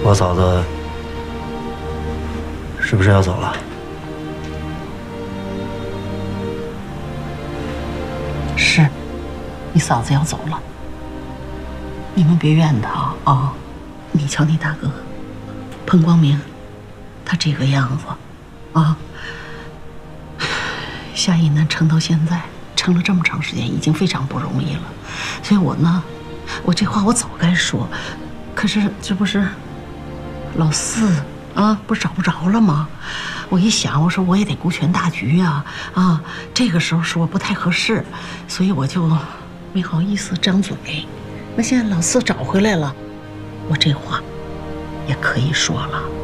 我嫂子是不是要走了？ 是，你嫂子要走了。你们别怨他啊！你瞧你大哥，彭光明，他这个样子，啊，夏一楠撑到现在，撑了这么长时间，已经非常不容易了。所以我呢，我这话我早该说，可是这不是老四啊，不是找不着了吗？我一想，我说我也得顾全大局啊，这个时候说不太合适，所以我就没好意思张嘴。那现在老四找回来了，我这话也可以说了。